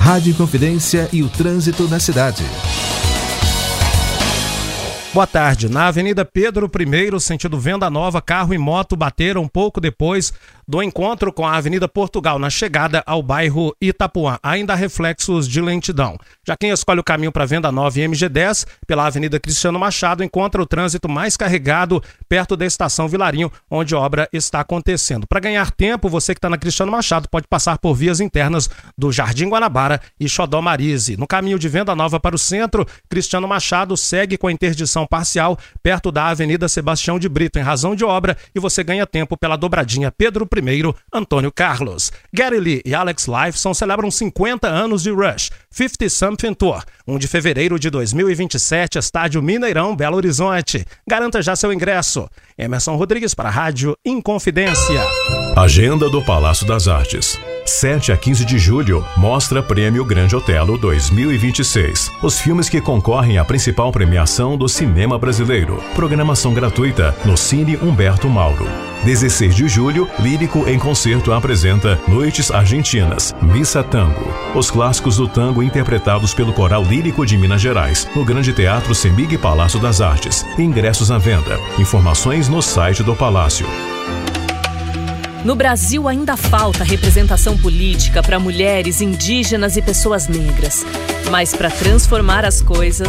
Rádio Inconfidência e o trânsito na cidade. Boa tarde. Na Avenida Pedro I, sentido Venda Nova, carro e moto bateram um pouco depois do encontro com a Avenida Portugal, na chegada ao bairro Itapuã. Ainda há reflexos de lentidão. Já quem escolhe o caminho para Venda Nova e MG10, pela Avenida Cristiano Machado, encontra o trânsito mais carregado perto da Estação Vilarinho, onde a obra está acontecendo. Para ganhar tempo, você que está na Cristiano Machado pode passar por vias internas do Jardim Guanabara e Xodó Marise. No caminho de Venda Nova para o centro, Cristiano Machado segue com a interdição parcial perto da Avenida Sebastião de Brito, em razão de obra, e você ganha tempo pela dobradinha Pedro I, Antônio Carlos. Gary Lee e Alex Lifeson celebram 50 anos de Rush, 50 Something Tour, 1 de fevereiro de 2027, estádio Mineirão, Belo Horizonte. Garanta já seu ingresso. Emerson Rodrigues para a Rádio Inconfidência. Agenda do Palácio das Artes. 7 a 15 de julho, Mostra Prêmio Grande Otelo 2026. Os filmes que concorrem à principal premiação do cinema brasileiro. Programação gratuita no Cine Humberto Mauro. 16 de julho, Lírico em Concerto apresenta Noites Argentinas, Missa Tango. Os clássicos do tango interpretados pelo Coral Lírico de Minas Gerais, no Grande Teatro Semig Palácio das Artes. Ingressos à venda. Informações no site do Palácio. No Brasil ainda falta representação política para mulheres, indígenas e pessoas negras. Mas para transformar as coisas,